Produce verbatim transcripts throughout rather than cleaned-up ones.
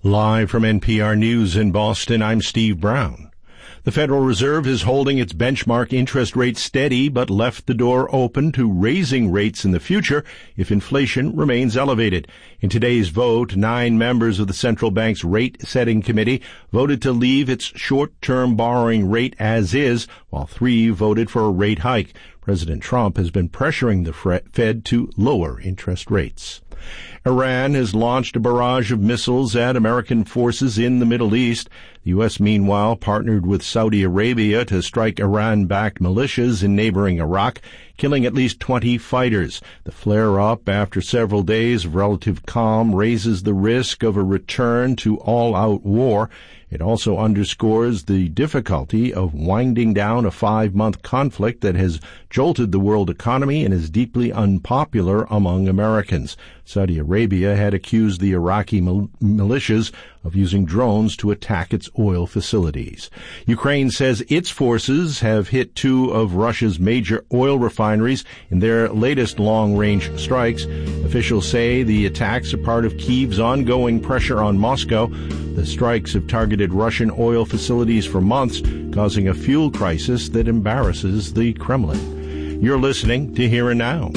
Live from N P R News in Boston, I'm Steve Brown. The Federal Reserve is holding its benchmark interest rate steady, but left the door open to raising rates in the future if inflation remains elevated. In today's vote, nine members of the central bank's rate-setting committee voted to leave its short-term borrowing rate as is, while three voted for a rate hike. President Trump has been pressuring the Fed to lower interest rates. Iran has launched a barrage of missiles at American forces in the Middle East. The U S, meanwhile, partnered with Saudi Arabia to strike Iran-backed militias in neighboring Iraq, killing at least twenty fighters. The flare-up after several days of relative calm raises the risk of a return to all-out war. It also underscores the difficulty of winding down a five-month conflict that has jolted the world economy and is deeply unpopular among Americans. Saudi Arabia had accused the Iraqi mil- militias of using drones to attack its oil facilities. Ukraine says its forces have hit two of Russia's major oil refineries in their latest long-range strikes. Officials say the attacks are part of Kyiv's ongoing pressure on Moscow. The strikes have targeted Russian oil facilities for months, causing a fuel crisis that embarrasses the Kremlin. You're listening to Here and Now.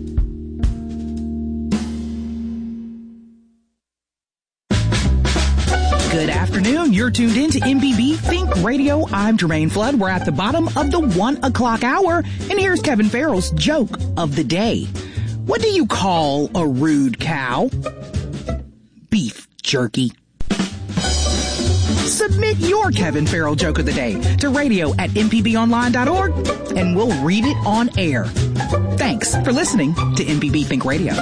Good afternoon. You're tuned in to M P B Think Radio. I'm Jermaine Flood. We're at the bottom of the one o'clock hour, and here's Kevin Farrell's joke of the day. What do you call a rude cow? Beef jerky. Submit your Kevin Farrell joke of the day to radio at m p b online dot org, and we'll read it on air. Thanks for listening to M P B Think Radio.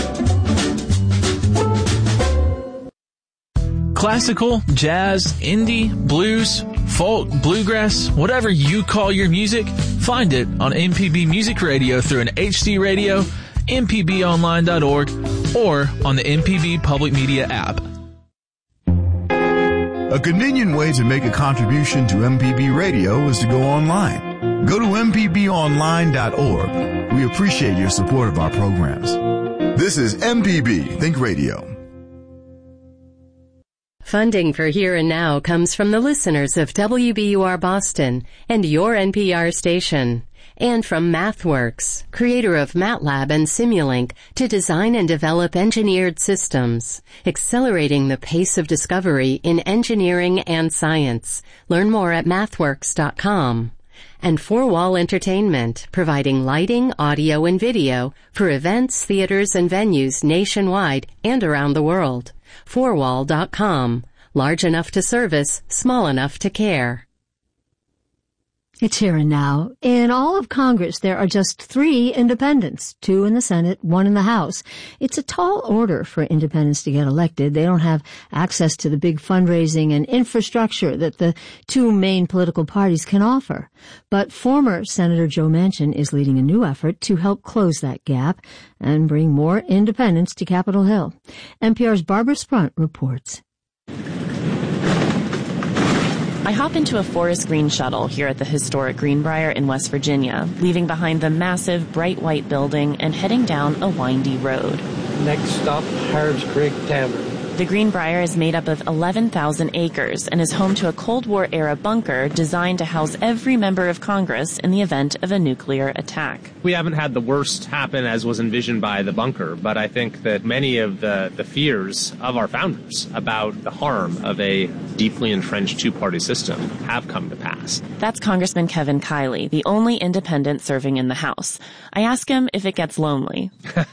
Classical, jazz, indie, blues, folk, bluegrass, whatever you call your music, find it on M P B Music Radio through an H D radio, m p b online dot org, or on the M P B Public Media app. A convenient way to make a contribution to M P B Radio is to go online. Go to m p b online dot org. We appreciate your support of our programs. This is M P B Think Radio. Funding for Here and Now comes from the listeners of W B U R Boston and your N P R station, and from MathWorks, creator of MATLAB and Simulink, to design and develop engineered systems, accelerating the pace of discovery in engineering and science. Learn more at mathworks dot com. And Four Wall Entertainment, providing lighting, audio, and video for events, theaters, and venues nationwide and around the world. four wall dot com. Large enough to service, small enough to care. It's Here and Now. In all of Congress, there are just three independents, two in the Senate, one in the House. It's a tall order for independents to get elected. They don't have access to the big fundraising and infrastructure that the two main political parties can offer. But former Senator Joe Manchin is leading a new effort to help close that gap and bring more independents to Capitol Hill. N P R's Barbara Sprunt reports. I hop into a forest green shuttle here at the historic Greenbrier in West Virginia, leaving behind the massive bright white building and heading down a windy road. Next stop, Harrods Creek Tavern. The Greenbrier is made up of eleven thousand acres and is home to a Cold War-era bunker designed to house every member of Congress in the event of a nuclear attack. We haven't had the worst happen as was envisioned by the bunker, but I think that many of the, the fears of our founders about the harm of a deeply entrenched two-party system have come to pass. That's Congressman Kevin Kiley, the only independent serving in the House. I ask him if it gets lonely.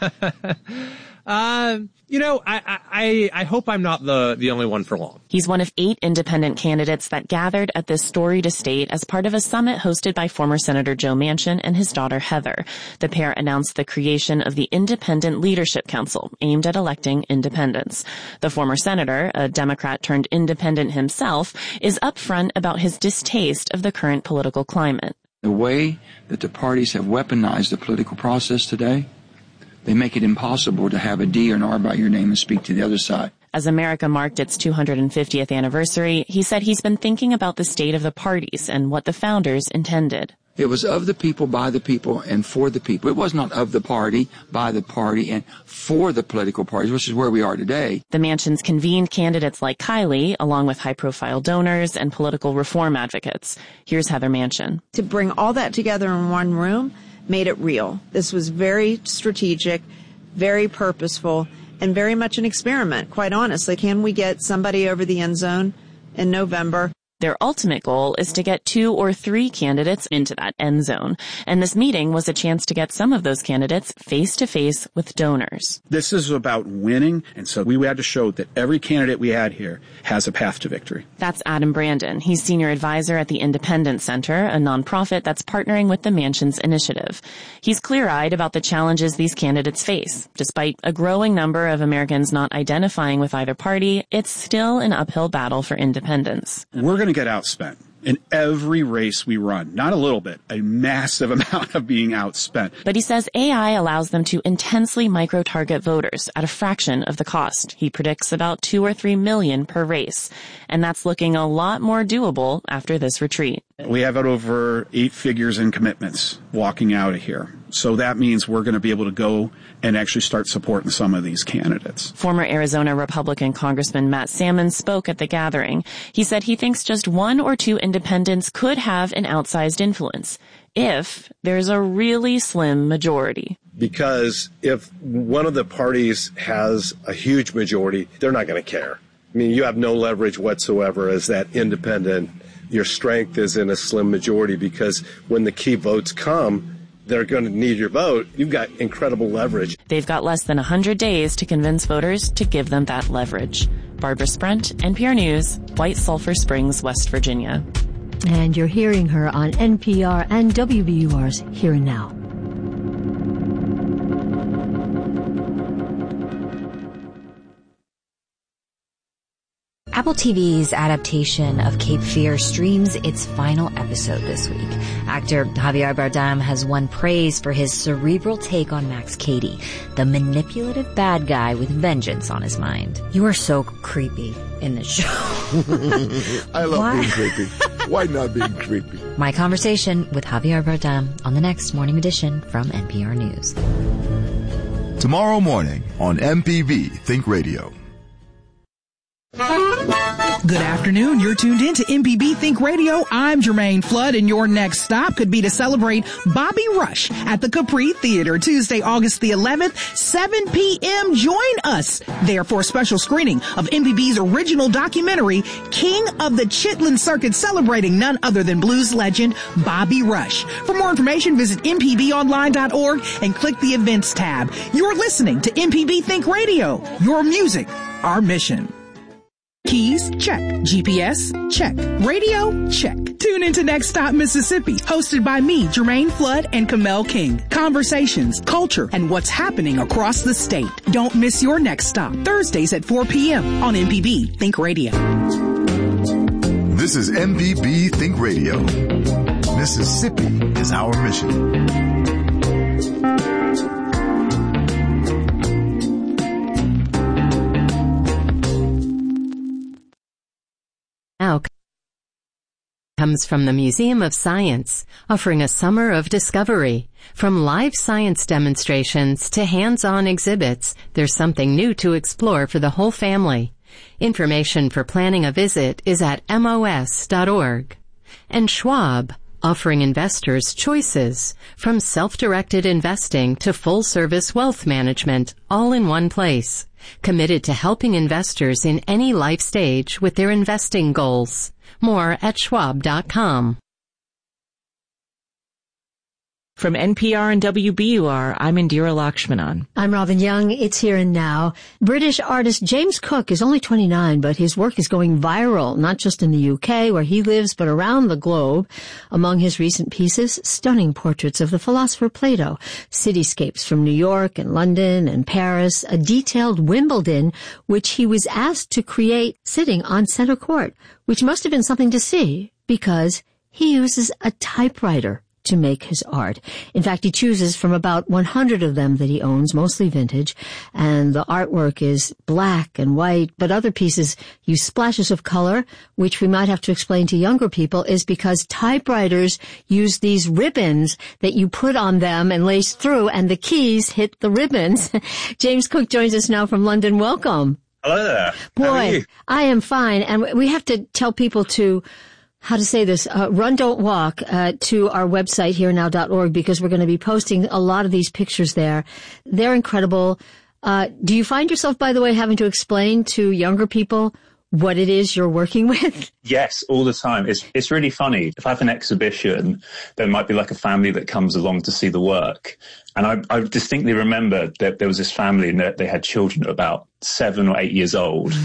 Uh, you know, I, I, I hope I'm not the, the only one for long. He's one of eight independent candidates that gathered at this storied estate as part of a summit hosted by former Senator Joe Manchin and his daughter Heather. The pair announced the creation of the Independent Leadership Council, aimed at electing independents. The former senator, a Democrat turned independent himself, is upfront about his distaste of the current political climate. The way that the parties have weaponized the political process today, they make it impossible to have a D or an R by your name and speak to the other side. As America marked its two hundred fiftieth anniversary, he said he's been thinking about the state of the parties and what the founders intended. It was of the people, by the people, and for the people. It was not of the party, by the party, and for the political parties, which is where we are today. The mansions convened candidates like Kylie, along with high-profile donors and political reform advocates. Here's Heather Manchin. To bring all that together in one room made it real. This was very strategic, very purposeful, and very much an experiment, quite honestly. Can we get somebody over the end zone in November? Their ultimate goal is to get two or three candidates into that end zone. And this meeting was a chance to get some of those candidates face to face with donors. This is about winning. And so we had to show that every candidate we had here has a path to victory. That's Adam Brandon. He's senior advisor at the Independence Center, a nonprofit that's partnering with the Mansions Initiative. He's clear-eyed about the challenges these candidates face. Despite a growing number of Americans not identifying with either party, it's still an uphill battle for independents. We're going to get outspent in every race we run. Not a little bit, a massive amount of being outspent. But he says A I allows them to intensely micro-target voters at a fraction of the cost. He predicts about two or three million per race. And that's looking a lot more doable after this retreat. We have over eight figures in commitments walking out of here. So that means we're going to be able to go and actually start supporting some of these candidates. Former Arizona Republican Congressman Matt Salmon spoke at the gathering. He said he thinks just one or two independents could have an outsized influence if there's a really slim majority. Because if one of the parties has a huge majority, they're not going to care. I mean, you have no leverage whatsoever as that independent. Your strength is in a slim majority because when the key votes come, they're going to need your vote. You've got incredible leverage. They've got less than one hundred days to convince voters to give them that leverage. Barbara Sprent, N P R News, White Sulphur Springs, West Virginia. And you're hearing her on N P R and W B U R's Here and Now. Apple T V's adaptation of Cape Fear streams its final episode this week. Actor Javier Bardem has won praise for his cerebral take on Max Cady, the manipulative bad guy with vengeance on his mind. You are so creepy in this show. I love Why? being creepy. Why not being creepy? My conversation with Javier Bardem on the next Morning Edition from N P R News. Tomorrow morning on M P B Think Radio. Good afternoon. You're tuned in to M P B Think Radio. I'm Jermaine Flood, and your next stop could be to celebrate Bobby Rush at the Capri Theater Tuesday, August the eleventh, seven p.m. Join us there for a special screening of M P B's original documentary, King of the Chitlin Circuit, celebrating none other than blues legend Bobby Rush. For more information, visit m p b online dot org and click the events tab. You're listening to M P B Think Radio. Your music, our mission. Keys, check. G P S, check. Radio, check. Tune into Next Stop Mississippi, hosted by me, Jermaine Flood, and Kamel King. Conversations, culture, and what's happening across the state. Don't miss your next stop, Thursdays at four p.m. on M P B Think Radio. This is M P B Think Radio. Mississippi is our mission. Now comes from the Museum of Science, offering a summer of discovery. From live science demonstrations to hands-on exhibits, there's something new to explore for the whole family. Information for planning a visit is at M O S dot org. And Schwab, offering investors choices, from self-directed investing to full-service wealth management, all in one place. Committed to helping investors in any life stage with their investing goals. More at schwab dot com. From N P R and W B U R, I'm Indira Lakshmanan. I'm Robin Young. It's Here and Now. British artist James Cook is only twenty-nine, but his work is going viral, not just in the U K, where he lives, but around the globe. Among his recent pieces, stunning portraits of the philosopher Plato, cityscapes from New York and London and Paris, a detailed Wimbledon, which he was asked to create sitting on center court, which must have been something to see, because he uses a typewriter to make his art. In fact, he chooses from about one hundred of them that he owns, mostly vintage, and the artwork is black and white, but other pieces use splashes of color, which we might have to explain to younger people is because typewriters use these ribbons that you put on them and lace through, and the keys hit the ribbons. James Cook joins us now from London. Welcome. Hello there. Boy, I am fine, and we have to tell people to how to say this, uh, run, don't walk, uh, to our website, here now dot org, because we're going to be posting a lot of these pictures there. They're incredible. Uh, do you find yourself, by the way, having to explain to younger people what it is you're working with? Yes, all the time. It's it's really funny. If I have an exhibition, there might be like a family that comes along to see the work. And I, I distinctly remember that there was this family and that they had children about seven or eight years old.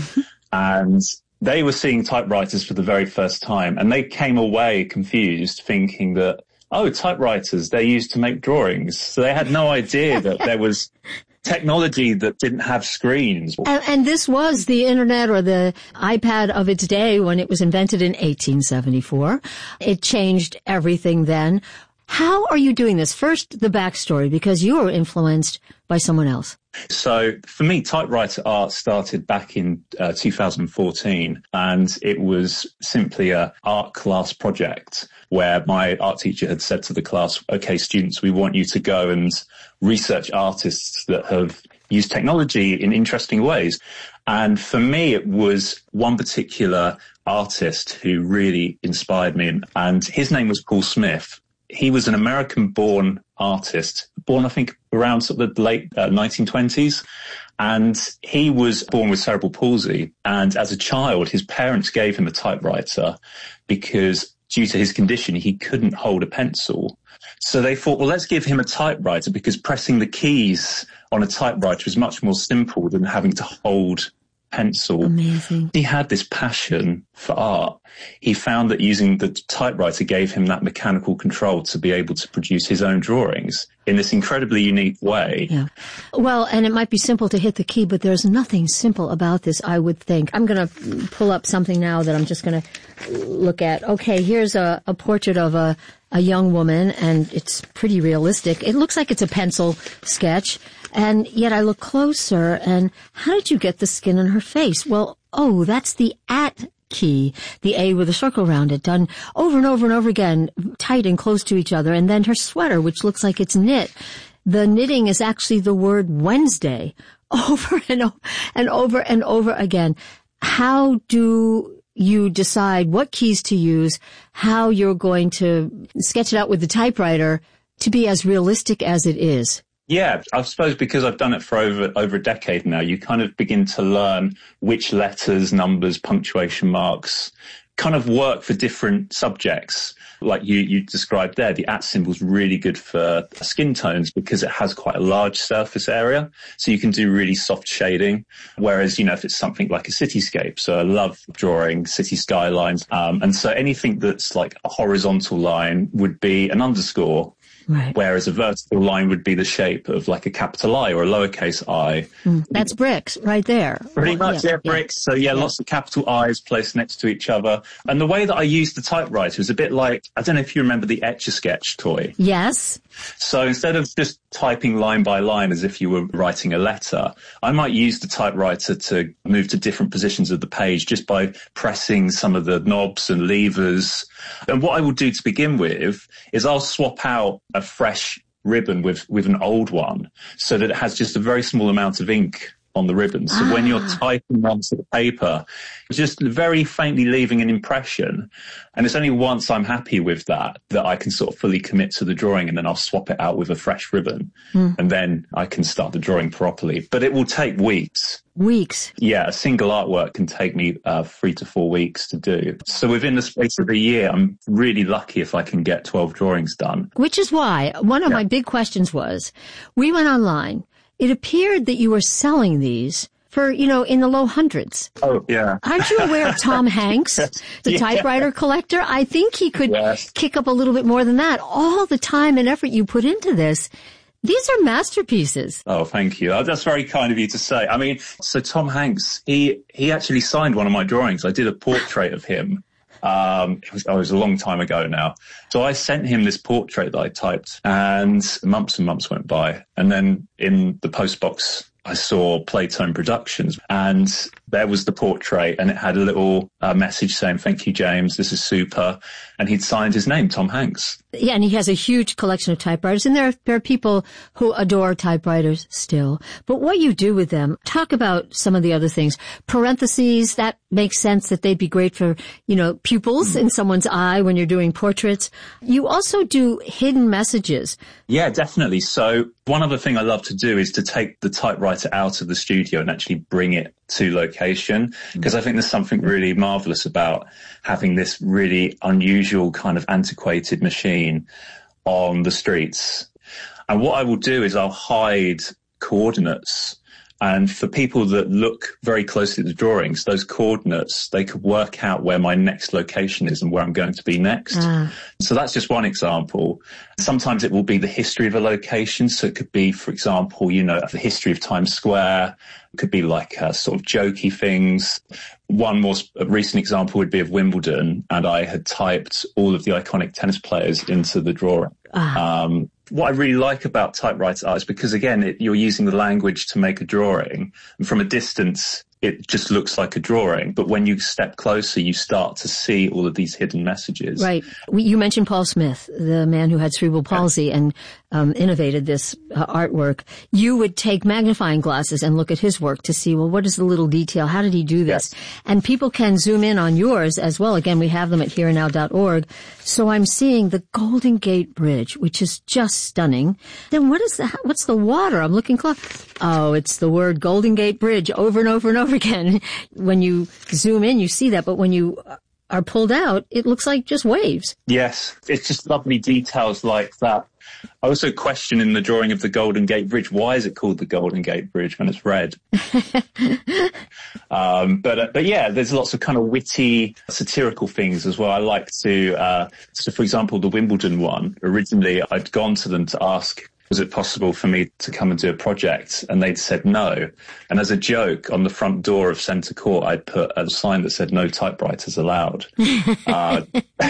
And they were seeing typewriters for the very first time, and they came away confused, thinking that, oh, typewriters, they're used to make drawings. So they had no idea that there was technology that didn't have screens. And, and this was the internet or the iPad of its day when it was invented in eighteen seventy-four. It changed everything then. How are you doing this? First, the backstory, because you were influenced by someone else. So for me, typewriter art started back in uh, two thousand fourteen, and it was simply a art class project where my art teacher had said to the class, okay, students, we want you to go and research artists that have used technology in interesting ways. And for me, it was one particular artist who really inspired me, and his name was Paul Smith. He was an American-born artist, born, I think, around sort of the late uh, nineteen twenties. And he was born with cerebral palsy. And as a child, his parents gave him a typewriter because due to his condition, he couldn't hold a pencil. So they thought, well, let's give him a typewriter because pressing the keys on a typewriter is much more simple than having to hold pencil. Amazing. He had this passion for art. He found that using the typewriter gave him that mechanical control to be able to produce his own drawings in this incredibly unique way. Yeah. Well, and it might be simple to hit the key, but there's nothing simple about this, I would think. I'm going to pull up something now that I'm just going to look at. Okay, here's a, a portrait of a, a young woman, and it's pretty realistic. It looks like it's a pencil sketch. And yet I look closer, and how did you get the skin on her face? Well, oh, that's the at key, the A with a circle around it, done over and over and over again, tight and close to each other. And then her sweater, which looks like it's knit. The knitting is actually the word Wednesday, over and over and over and over again. How do you decide what keys to use, how you're going to sketch it out with the typewriter to be as realistic as it is? Yeah, I suppose because I've done it for over over a decade now, you kind of begin to learn which letters, numbers, punctuation marks kind of work for different subjects. Like you, you described there, the at symbol is really good for skin tones because it has quite a large surface area. So you can do really soft shading. Whereas, you know, if it's something like a cityscape, so I love drawing city skylines. Um, and so anything that's like a horizontal line would be an underscore. Right. Whereas a vertical line would be the shape of like a capital I or a lowercase I. Mm, that's bricks right there. Pretty well, much, yeah, yeah, bricks. Yeah. So yeah, yeah, lots of capital I's placed next to each other. And the way that I used the typewriter is a bit like, I don't know if you remember the Etch-a-Sketch toy. Yes. So instead of just typing line by line as if you were writing a letter, I might use the typewriter to move to different positions of the page just by pressing some of the knobs and levers. And what I will do to begin with is I'll swap out a fresh ribbon with, with an old one so that it has just a very small amount of ink on the ribbon. So ah. when you're typing onto the paper, it's just very faintly leaving an impression. And it's only once I'm happy with that that I can sort of fully commit to the drawing, and then I'll swap it out with a fresh ribbon. Mm. And then I can start the drawing properly. But it will take weeks. Weeks? Yeah, a single artwork can take me uh, three to four weeks to do. So within the space of a year, I'm really lucky if I can get twelve drawings done. Which is why one of yeah. my big questions was, we went online. It appeared that you were selling these for, you know, in the low hundreds. Oh, yeah. Aren't you aware of Tom Hanks, the yeah. typewriter collector? I think he could yes. kick up a little bit more than that. All the time and effort you put into this. These are masterpieces. Oh, thank you. That's very kind of you to say. I mean, so Tom Hanks, he, he actually signed one of my drawings. I did a portrait of him. Um, it was, oh, it was a long time ago now. So I sent him this portrait that I typed, and months and months went by. And then in the postbox, I saw Playtone Productions, and there was the portrait, and it had a little uh, message saying, "Thank you, James. This is super." And he'd signed his name, Tom Hanks. Yeah, and he has a huge collection of typewriters, and there are, there are people who adore typewriters still. But what you do with them, talk about some of the other things. Parentheses, that makes sense that they'd be great for, you know, pupils in someone's eye when you're doing portraits. You also do hidden messages. Yeah, definitely. So one other thing I love to do is to take the typewriter out of the studio and actually bring it to location, because I think there's something really marvelous about having this really unusual kind of antiquated machine on the streets. And what I will do is I'll hide coordinates. And for people that look very closely at the drawings, those coordinates, they could work out where my next location is and where I'm going to be next. Ah. So that's just one example. Sometimes it will be the history of a location. So it could be, for example, you know, the history of Times Square. It could be like uh, sort of jokey things. One more recent example would be of Wimbledon, and I had typed all of the iconic tennis players into the drawing. Ah. Um, what I really like about typewriter art is because, again, it, you're using the language to make a drawing. And from a distance, it just looks like a drawing. But when you step closer, you start to see all of these hidden messages. Right. We, you mentioned Paul Smith, the man who had cerebral palsy yeah. and um, innovated this uh, artwork. You would take magnifying glasses and look at his work to see, well, what is the little detail? How did he do this? Yes. And people can zoom in on yours as well. Again, we have them at here and now dot org. So I'm seeing the Golden Gate Bridge, which is just stunning. Then what is that? What's the water? I'm looking close. Oh, it's the word Golden Gate Bridge over and over and over again. When you zoom in, you see that, but when you are pulled out, it looks like just waves. Yes, it's just lovely details like that. I also question in the drawing of the Golden Gate Bridge, why is it called the Golden Gate Bridge when it's red? um, but, uh, but yeah, there's lots of kind of witty, satirical things as well. I like to, uh, so for example, the Wimbledon one, originally I'd gone to them to ask, was it possible for me to come and do a project? And they'd said no. And as a joke, on the front door of Centre Court, I'd put a sign that said no typewriters allowed. uh,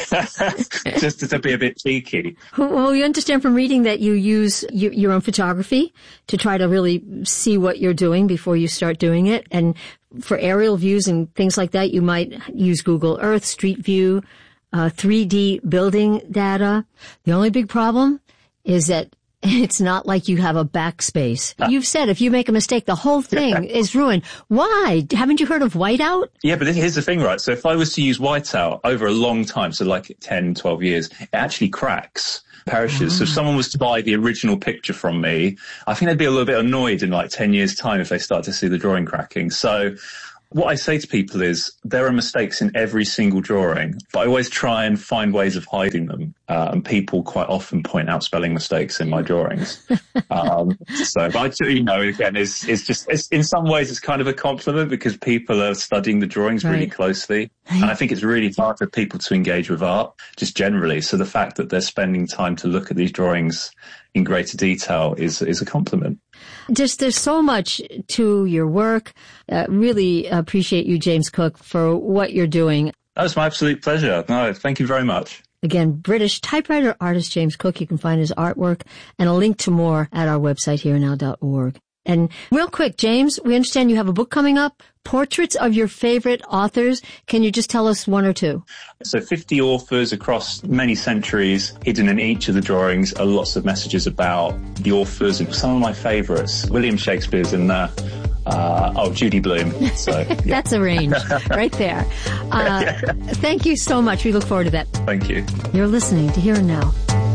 just to be a bit cheeky. Well, you understand from reading that you use your own photography to try to really see what you're doing before you start doing it. And for aerial views and things like that, you might use Google Earth, Street View, uh, three D building data. The only big problem is that it's not like you have a backspace. You've said if you make a mistake, the whole thing is ruined. Why? Haven't you heard of whiteout? Yeah, but here's the thing, right? So if I was to use whiteout over a long time, so like ten, twelve years, it actually cracks, perishes. Oh. So if someone was to buy the original picture from me, I think they'd be a little bit annoyed in like ten years' time if they start to see the drawing cracking. So what I say to people is there are mistakes in every single drawing, but I always try and find ways of hiding them. Uh, and people quite often point out spelling mistakes in my drawings. um, so, but I, you know, again, it's, it's just, it's, in some ways it's kind of a compliment because people are studying the drawings right. really closely. And I think it's really hard for people to engage with art just generally. So the fact that they're spending time to look at these drawings in greater detail is, is a compliment. Just, there's so much to your work. Uh, really appreciate you, James Cook, for what you're doing. That was my absolute pleasure. No, thank you very much. Again, British typewriter artist James Cook. You can find his artwork and a link to more at our website, here now dot org. And real quick, James, we understand you have a book coming up, Portraits of Your Favorite Authors. Can you just tell us one or two? So fifty authors across many centuries. Hidden in each of the drawings are lots of messages about the authors. And some of my favorites, William Shakespeare's in there. Uh, oh, Judy Blume. So, yeah. That's a range right there. Uh, yeah. Thank you so much. We look forward to that. Thank you. You're listening to Here and Now.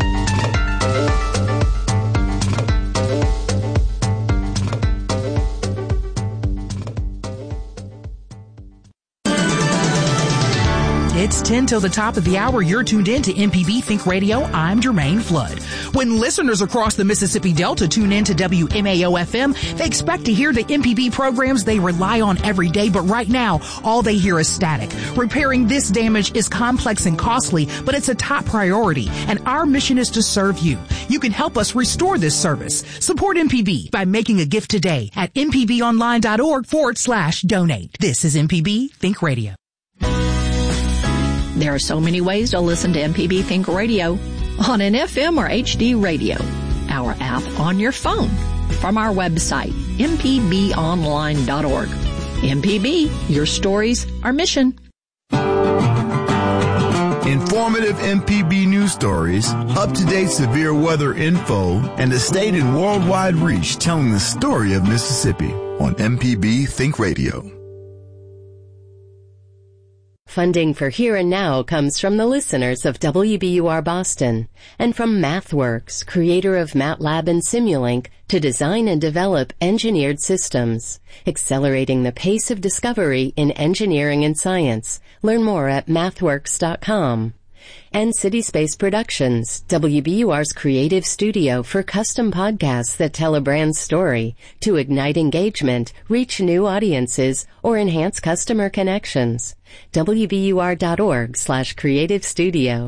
It's ten till the top of the hour. You're tuned in to M P B Think Radio. I'm Jermaine Flood. When listeners across the Mississippi Delta tune in to W M A O F M, they expect to hear the M P B programs they rely on every day. But right now, all they hear is static. Repairing this damage is complex and costly, but it's a top priority. And our mission is to serve you. You can help us restore this service. Support M P B by making a gift today at mpbonline.org forward slash donate. This is M P B Think Radio. There are so many ways to listen to M P B Think Radio on an F M or H D radio, our app on your phone, from our website, m p b online dot org. M P B, your stories, our mission. Informative M P B news stories, up-to-date severe weather info, and a state and worldwide reach telling the story of Mississippi on M P B Think Radio. Funding for Here and Now comes from the listeners of W B U R Boston and from MathWorks, creator of MATLAB and Simulink, to design and develop engineered systems, accelerating the pace of discovery in engineering and science. Learn more at mathworks dot com. And CitySpace Productions, W B U R's creative studio for custom podcasts that tell a brand's story to ignite engagement, reach new audiences, or enhance customer connections. W B U R dot org slash creative studio.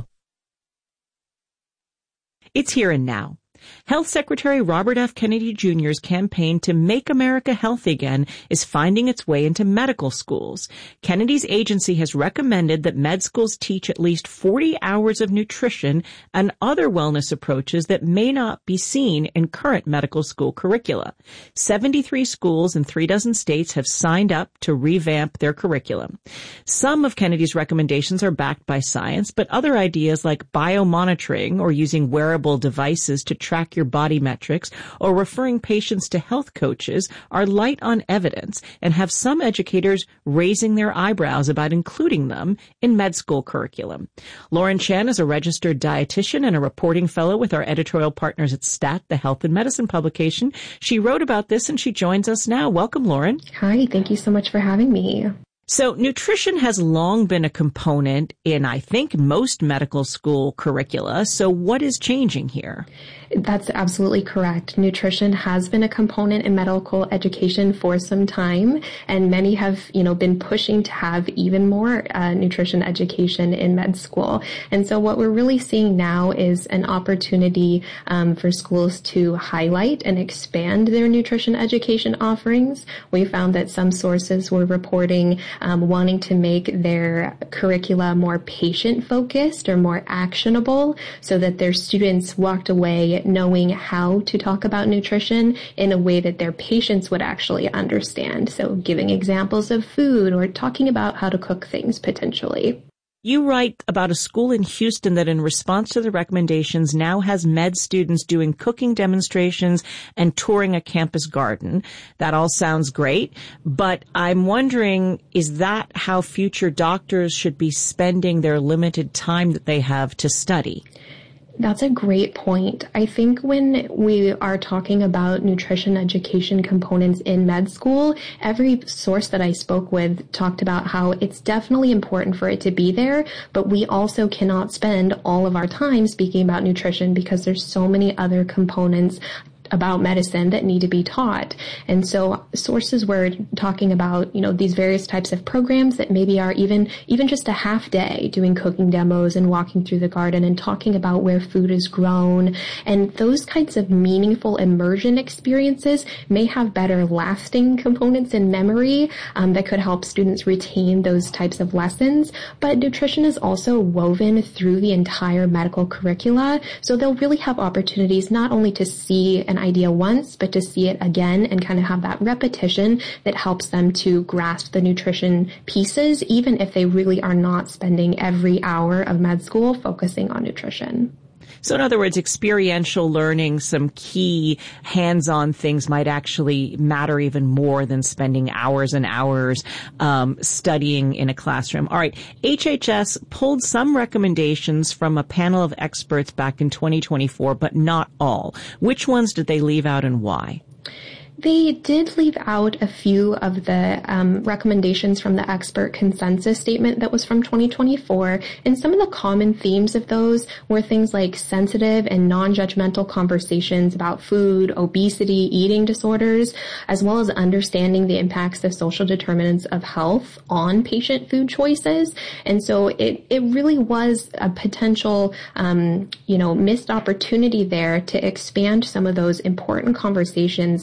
It's Here and Now. Health Secretary Robert F. Kennedy Junior's campaign to make America healthy again is finding its way into medical schools. Kennedy's agency has recommended that med schools teach at least forty hours of nutrition and other wellness approaches that may not be seen in current medical school curricula. seventy-three schools in three dozen states have signed up to revamp their curriculum. Some of Kennedy's recommendations are backed by science, but other ideas like biomonitoring or using wearable devices to track your body metrics or referring patients to health coaches are light on evidence and have some educators raising their eyebrows about including them in med school curriculum. Lauren Chen is a registered dietitian and a reporting fellow with our editorial partners at STAT, the Health and Medicine publication. She wrote about this and she joins us now. Welcome, Lauren. Hi, thank you so much for having me. So nutrition has long been a component in, I think, most medical school curricula. So what is changing here? That's absolutely correct. Nutrition has been a component in medical education for some time, and many have, you know, been pushing to have even more uh, nutrition education in med school. And so what we're really seeing now is an opportunity um, for schools to highlight and expand their nutrition education offerings. We found that some sources were reporting um, wanting to make their curricula more patient-focused or more actionable so that their students walked away knowing how to talk about nutrition in a way that their patients would actually understand. So giving examples of food or talking about how to cook things potentially. You write about a school in Houston that in response to the recommendations now has med students doing cooking demonstrations and touring a campus garden. That all sounds great, but I'm wondering, is that how future doctors should be spending their limited time that they have to study? That's a great point. I think when we are talking about nutrition education components in med school, every source that I spoke with talked about how it's definitely important for it to be there, but we also cannot spend all of our time speaking about nutrition because there's so many other components about medicine that need to be taught. And so sources were talking about, you know, these various types of programs that maybe are even, even just a half day doing cooking demos and walking through the garden and talking about where food is grown. And those kinds of meaningful immersion experiences may have better lasting components in memory um, that could help students retain those types of lessons. But nutrition is also woven through the entire medical curricula. So they'll really have opportunities not only to see an idea once, but to see it again and kind of have that repetition that helps them to grasp the nutrition pieces, even if they really are not spending every hour of med school focusing on nutrition. So in other words, experiential learning, some key hands-on things might actually matter even more than spending hours and hours um, studying in a classroom. All right. H H S pulled some recommendations from a panel of experts back in twenty twenty-four, but not all. Which ones did they leave out and why? They did leave out a few of the um, recommendations from the expert consensus statement that was from twenty twenty-four, and some of the common themes of those were things like sensitive and non-judgmental conversations about food, obesity, eating disorders, as well as understanding the impacts of social determinants of health on patient food choices. And so it, it really was a potential, um, you know, missed opportunity there to expand some of those important conversations about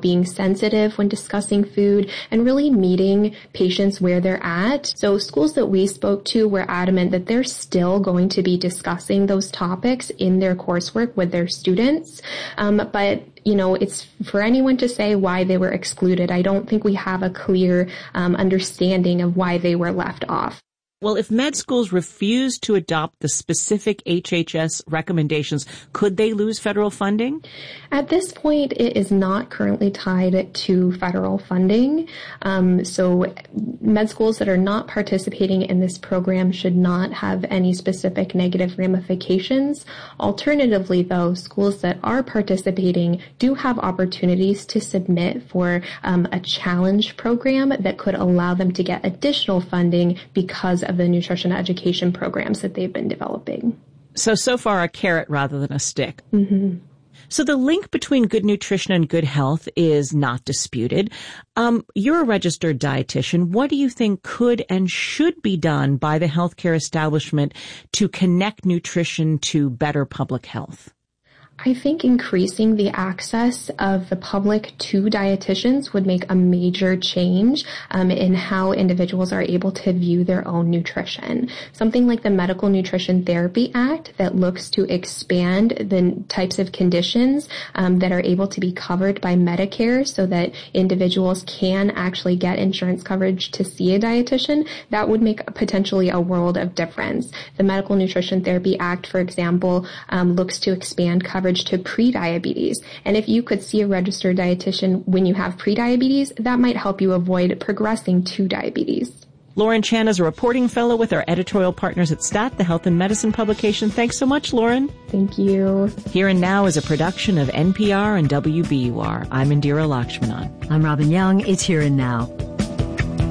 being sensitive when discussing food and really meeting patients where they're at. So schools that we spoke to were adamant that they're still going to be discussing those topics in their coursework with their students. Um, but you know, it's for anyone to say why they were excluded. I don't think we have a clear um, understanding of why they were left off. Well, if med schools refuse to adopt the specific H H S recommendations, could they lose federal funding? At this point, it is not currently tied to federal funding. Um, so med schools that are not participating in this program should not have any specific negative ramifications. Alternatively, though, schools that are participating do have opportunities to submit for um, a challenge program that could allow them to get additional funding because of the nutrition education programs that they've been developing. So, so far a carrot rather than a stick. Mm-hmm. So the link between good nutrition and good health is not disputed. Um, you're a registered dietitian. What do you think could and should be done by the healthcare establishment to connect nutrition to better public health? I think increasing the access of the public to dietitians would make a major change um, in how individuals are able to view their own nutrition. Something like the Medical Nutrition Therapy Act that looks to expand the types of conditions um, that are able to be covered by Medicare so that individuals can actually get insurance coverage to see a dietitian, that would make potentially a world of difference. The Medical Nutrition Therapy Act, for example, um, looks to expand coverage to prediabetes. And if you could see a registered dietitian when you have prediabetes, that might help you avoid progressing to diabetes. Lauren Chan is a reporting fellow with our editorial partners at STAT, the Health and Medicine publication. Thanks so much, Lauren. Thank you. Here and Now is a production of N P R and W B U R. I'm Indira Lakshmanan. I'm Robin Young. It's Here and Now.